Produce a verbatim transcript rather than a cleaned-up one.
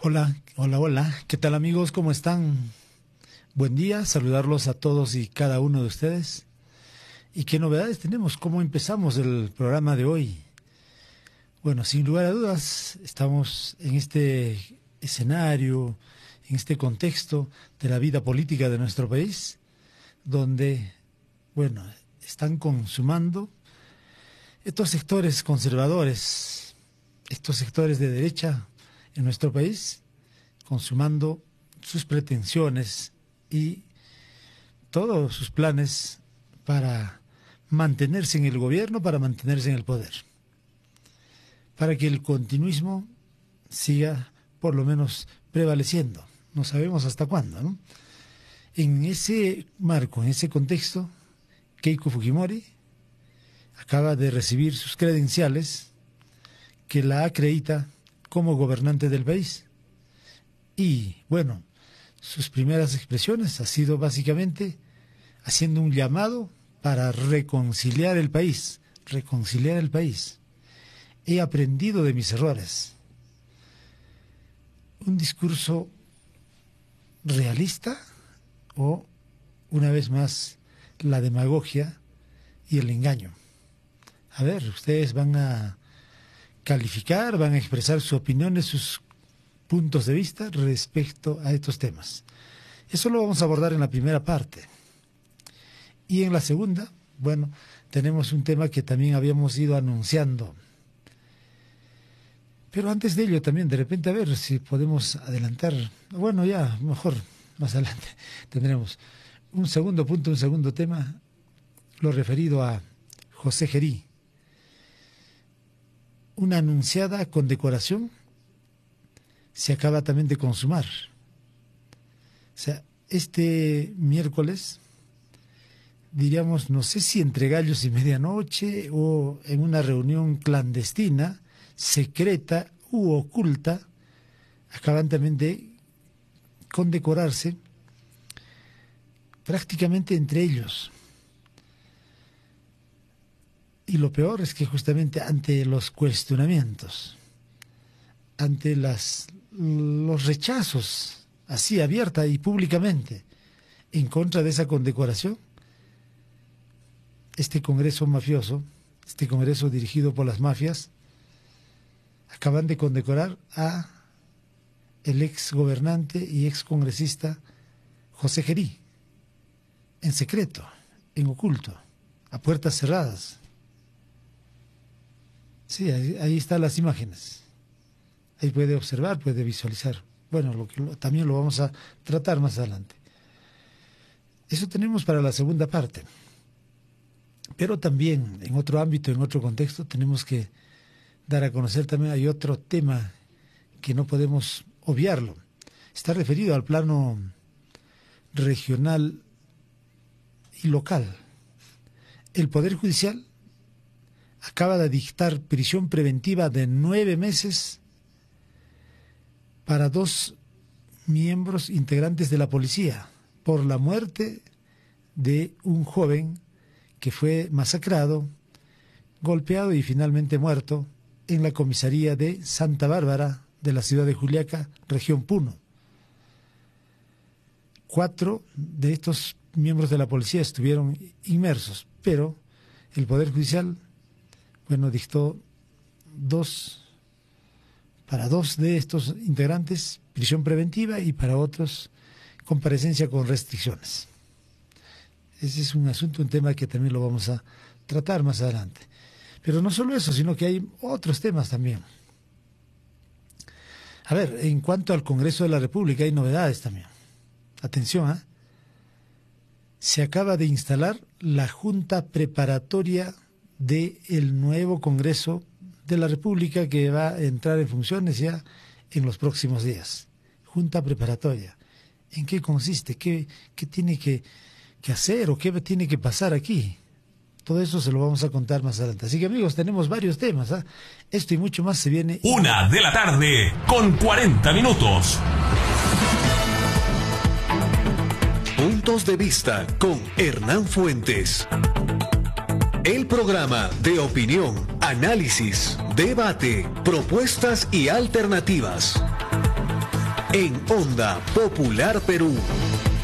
Hola, hola, hola. ¿Qué tal, amigos? ¿Cómo están? Buen día, saludarlos a todos y cada uno de ustedes. ¿Y qué novedades tenemos? ¿Cómo empezamos el programa de hoy? Bueno, sin lugar a dudas, estamos en este escenario, en este contexto de la vida política de nuestro país, donde, bueno, están consumando estos sectores conservadores, estos sectores de derecha en nuestro país, consumando sus pretensiones y todos sus planes para mantenerse en el gobierno, para mantenerse en el poder, para que el continuismo siga por lo menos prevaleciendo. No sabemos hasta cuándo, ¿no? En ese marco, en ese contexto, Keiko Fujimori acaba de recibir sus credenciales que la acredita como gobernante del país. Y, bueno, sus primeras expresiones ha sido básicamente haciendo un llamado para reconciliar el país, reconciliar el país. He aprendido de mis errores. Un discurso realista o, una vez más, la demagogia y el engaño. A ver, ustedes van a calificar, van a expresar sus opiniones, sus puntos de vista respecto a estos temas. Eso lo vamos a abordar en la primera parte. Y en la segunda, bueno, tenemos un tema que también habíamos ido anunciando. Pero antes de ello también, de repente, a ver si podemos adelantar. Bueno, ya, mejor, más adelante tendremos un segundo punto, un segundo tema, lo referido a José Gerí. Una anunciada condecoración se acaba también de consumar. O sea, este miércoles, diríamos, no sé si entre gallos y medianoche o en una reunión clandestina, secreta u oculta, acaban también de condecorarse prácticamente entre ellos. Y lo peor es que justamente ante los cuestionamientos, ante las, los rechazos, así abierta y públicamente, en contra de esa condecoración, este congreso mafioso, este congreso dirigido por las mafias, acaban de condecorar a el ex gobernante y ex congresista José Gerí, en secreto, en oculto, a puertas cerradas. Sí, ahí, ahí están las imágenes. Ahí puede observar, puede visualizar. Bueno, lo que lo, también lo vamos a tratar más adelante. Eso tenemos para la segunda parte. Pero también, en otro ámbito, en otro contexto, tenemos que dar a conocer también, hay otro tema que no podemos obviarlo. Está referido al plano regional y local. El Poder Judicial acaba de dictar prisión preventiva de nueve meses para dos miembros integrantes de la policía por la muerte de un joven que fue masacrado, golpeado y finalmente muerto en la comisaría de Santa Bárbara de la ciudad de Juliaca, región Puno. Cuatro de estos miembros de la policía estuvieron inmersos, pero el Poder Judicial, bueno, dictó dos, para dos de estos integrantes, prisión preventiva y para otros, comparecencia con restricciones. Ese es un asunto, un tema que también lo vamos a tratar más adelante. Pero no solo eso, sino que hay otros temas también. A ver, en cuanto al Congreso de la República hay novedades también. Atención, ¿eh? Se acaba de instalar la Junta Preparatoria del nuevo Congreso de la República que va a entrar en funciones ya en los próximos días. Junta Preparatoria. ¿En qué consiste? ¿Qué, qué tiene que, que hacer o qué tiene que pasar aquí? Todo eso se lo vamos a contar más adelante. Así que, amigos, tenemos varios temas, ¿eh? Esto y mucho más se viene. Una de la tarde con cuarenta minutos. Puntos de vista con Hernán Fuentes. El programa de opinión, análisis, debate, propuestas y alternativas. en Onda Popular Perú.